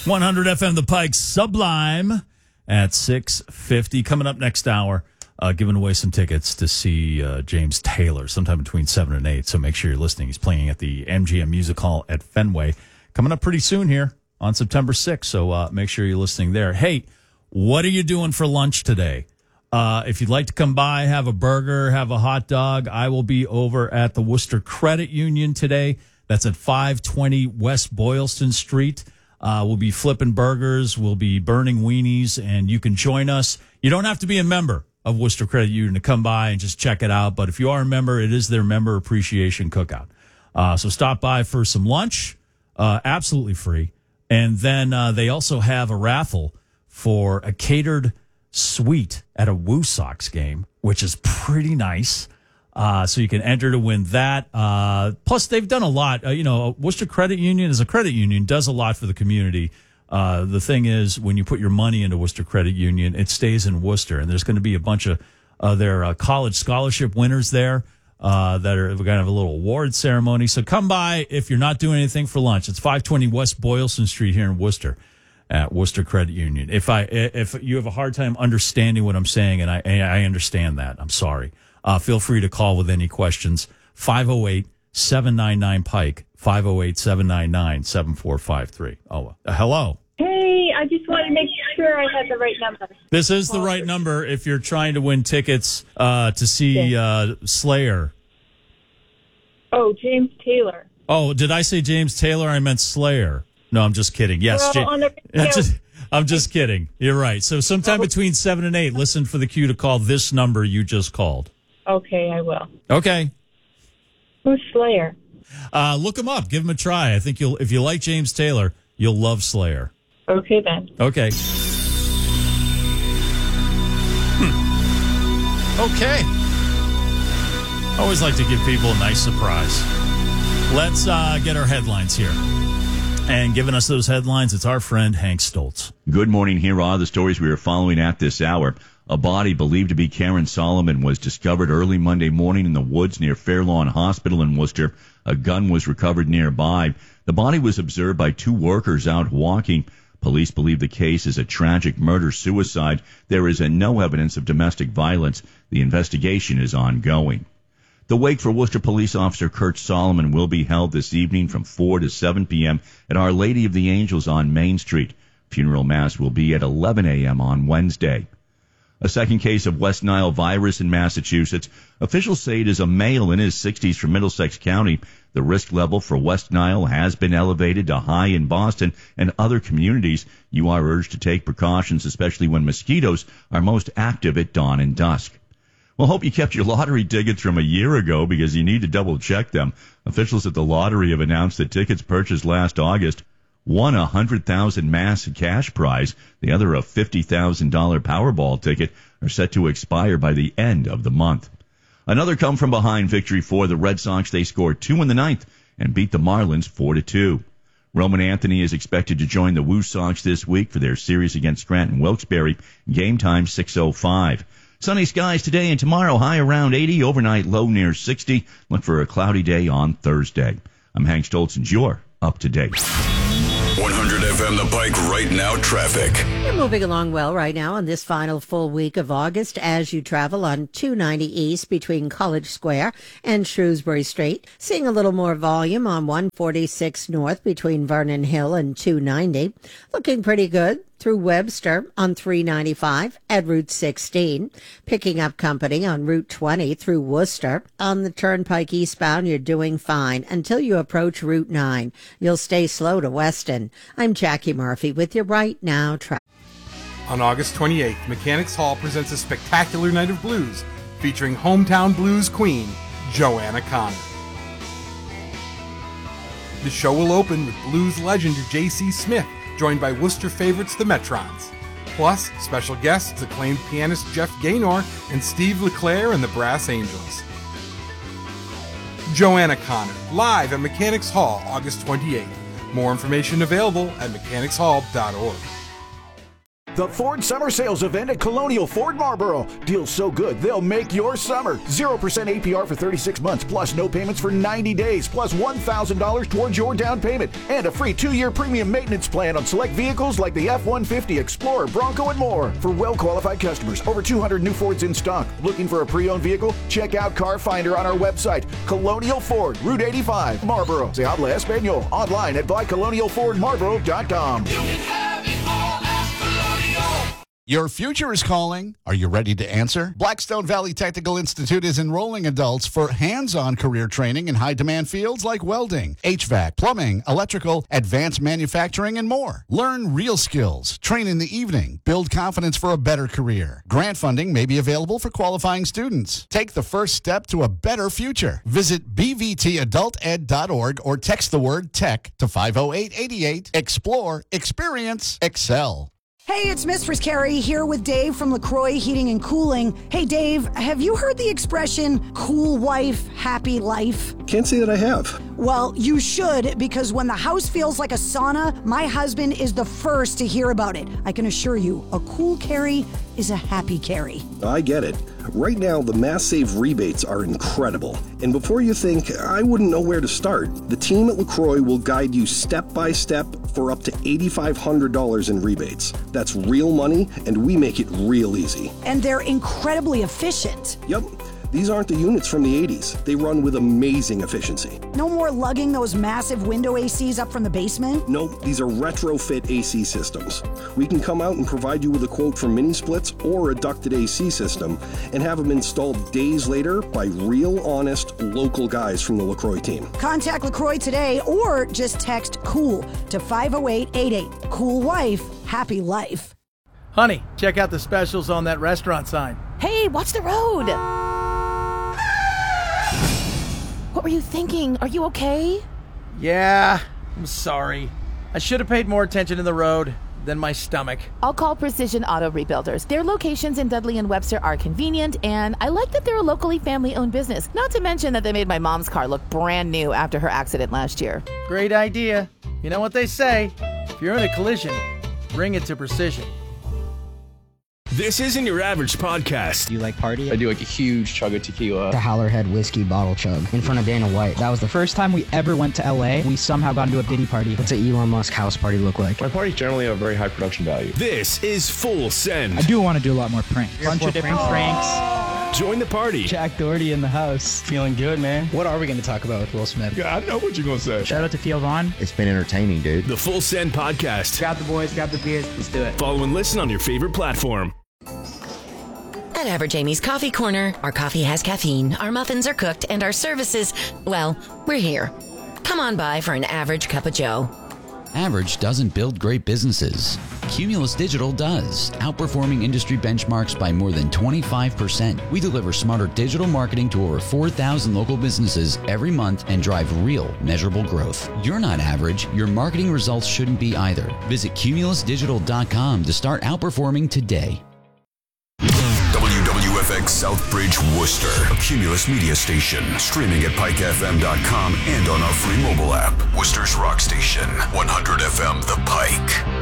100 FM The Pike Sublime at 6:50. Coming up next hour, giving away some tickets to see James Taylor sometime between 7 and 8. So make sure you're listening. He's playing at the MGM Music Hall at Fenway. Coming up pretty soon here on September 6th. So make sure you're listening there. Hey, what are you doing for lunch today? If you'd like to come by, have a burger, have a hot dog, I will be over at the Worcester Credit Union today. That's at 520 West Boylston Street. We'll be flipping burgers. We'll be burning weenies, and you can join us. You don't have to be a member of Worcester Credit Union to come by and just check it out. But if you are a member, it is their member appreciation cookout. So stop by for some lunch, absolutely free. And then they also have a raffle for a catered suite at a Woo Sox game, which is pretty nice. So you can enter to win that. Plus, they've done a lot. Worcester Credit Union is a credit union, does a lot for the community. The thing is, when you put your money into Worcester Credit Union, it stays in Worcester. And there's going to be a bunch of their college scholarship winners there that are going to have a little award ceremony. So come by if you're not doing anything for lunch. It's 520 West Boylston Street here in Worcester at Worcester Credit Union. If you have a hard time understanding what I'm saying, and I understand that, I'm sorry. Feel free to call with any questions. 508-799-PIKE, 508-799-7453. Oh, hello. Hey, I just wanted to make sure I had the right number. This is the right number if you're trying to win tickets to see Slayer. Oh, James Taylor. Oh, did I say James Taylor? I meant Slayer. No, I'm just kidding. Yes, I'm just kidding. You're right. So sometime between 7 and 8, listen for the cue to call this number you just called. Okay, I will. Okay. Who's Slayer? Look him up. Give him a try. I think if you like James Taylor, you'll love Slayer. Okay, then. Okay. Okay. Always like to give people a nice surprise. Let's get our headlines here. And giving us those headlines, it's our friend Hank Stoltz. Good morning. Here are the stories we are following at this hour. A body believed to be Karen Solomon was discovered early Monday morning in the woods near Fairlawn Hospital in Worcester. A gun was recovered nearby. The body was observed by two workers out walking. Police believe the case is a tragic murder-suicide. There is no evidence of domestic violence. The investigation is ongoing. The wake for Worcester Police Officer Kurt Solomon will be held this evening from 4 to 7 p.m. at Our Lady of the Angels on Main Street. Funeral Mass will be at 11 a.m. on Wednesday. A second case of West Nile virus in Massachusetts. Officials say it is a male in his 60s from Middlesex County. The risk level for West Nile has been elevated to high in Boston and other communities. You are urged to take precautions, especially when mosquitoes are most active at dawn and dusk. Well, hope you kept your lottery tickets from a year ago because you need to double-check them. Officials at the lottery have announced that tickets purchased last August won a $100,000 mass cash prize. The other, a $50,000 Powerball ticket, are set to expire by the end of the month. Another come-from-behind victory for the Red Sox. They scored 2 in the ninth and beat the Marlins 4-2. Roman Anthony is expected to join the Woo Sox this week for their series against Scranton Wilkes-Barre. Game time 6:05. Sunny skies today and tomorrow, high around 80, overnight low near 60. Look for a cloudy day on Thursday. I'm Hank Stoltz, and you're up to date. 100 FM The Pike right now traffic. You're moving along well right now on this final full week of August as you travel on 290 East between College Square and Shrewsbury Street. Seeing a little more volume on 146 North between Vernon Hill and 290. Looking pretty good through Webster on 395 at Route 16. Picking up company on Route 20 through Worcester. On the Turnpike eastbound, you're doing fine until you approach Route 9. You'll stay slow to Weston. I'm Jackie Murphy with your Right Now traffic. On August 28th, Mechanics Hall presents a spectacular night of blues featuring hometown blues queen, Joanna Connor. The show will open with blues legend J.C. Smith, joined by Worcester favorites the Metrons. Plus, special guests acclaimed pianist Jeff Gaynor and Steve LeClaire and the Brass Angels. Joanna Connor, live at Mechanics Hall, August 28th. More information available at mechanicshall.org. The Ford Summer Sales Event at Colonial Ford Marlboro. Deals so good, they'll make your summer. 0% APR for 36 months, plus no payments for 90 days, plus $1,000 towards your down payment, and a free 2-year premium maintenance plan on select vehicles like the F-150, Explorer, Bronco, and more. For well-qualified customers, over 200 new Fords in stock. Looking for a pre-owned vehicle? Check out Car Finder on our website, Colonial Ford, Route 85, Marlboro. Se habla español. Online at buycolonialfordmarlboro.com. Your future is calling. Are you ready to answer? Blackstone Valley Technical Institute is enrolling adults for hands-on career training in high-demand fields like welding, HVAC, plumbing, electrical, advanced manufacturing, and more. Learn real skills, train in the evening, build confidence for a better career. Grant funding may be available for qualifying students. Take the first step to a better future. Visit bvtadulted.org or text the word TECH to 50888. Explore, experience, excel. Hey, it's Mistress Carrie here with Dave from LaCroix Heating and Cooling. Hey, Dave, have you heard the expression, cool wife, happy life? Can't say that I have. Well, you should, because when the house feels like a sauna, my husband is the first to hear about it. I can assure you, a cool Carrie is a happy Carrie. I get it. Right now, the Mass Save rebates are incredible. And before you think, I wouldn't know where to start, the team at LaCroix will guide you step by step for up to $8,500 in rebates. That's real money, and we make it real easy. And they're incredibly efficient. Yep. These aren't the units from the 80s. They run with amazing efficiency. No more lugging those massive window ACs up from the basement? Nope, these are retrofit AC systems. We can come out and provide you with a quote for mini splits or a ducted AC system and have them installed days later by real, honest, local guys from the LaCroix team. Contact LaCroix today or just text COOL to 50888. Cool wife, happy life. Honey, check out the specials on that restaurant sign. Hey, watch the road. What were you thinking? Are you okay? Yeah, I'm sorry. I should have paid more attention to the road than my stomach. I'll call Precision Auto Rebuilders. Their locations in Dudley and Webster are convenient, and I like that they're a locally family-owned business. Not to mention that they made my mom's car look brand new after her accident last year. Great idea. You know what they say, if you're in a collision, bring it to Precision. This isn't your average podcast. Do you like party? I do like a huge chug of tequila. The Howlerhead whiskey bottle chug in front of Dana White. That was the first time we ever went to LA. We somehow got into a Diddy party. What's an Elon Musk house party look like? My parties generally have a very high production value. This is Full Send. I do want to do a lot more pranks. Bunch of different pranks. Join the party. Jack Doherty in the house. Feeling good, man. What are we going to talk about with Will Smith? Yeah, I know what you're going to say. Shout out to Theo Vaughn. It's been entertaining, dude. The Full Send podcast. Grab the boys, grab the beers. Let's do it. Follow and listen on your favorite platform. At Average Amy's Coffee Corner, our coffee has caffeine, our muffins are cooked, and our services, well, we're here. Come on by for an average cup of joe. Average doesn't build great businesses. Cumulus Digital does, outperforming industry benchmarks by more than 25%. We deliver smarter digital marketing to over 4,000 local businesses every month and drive real, measurable growth. You're not average. Your marketing results shouldn't be either. Visit cumulusdigital.com to start outperforming today. WWFX Southbridge, Worcester, a Cumulus media station. Streaming at pikefm.com and on our free mobile app. Worcester's rock station, 100 FM The Pike.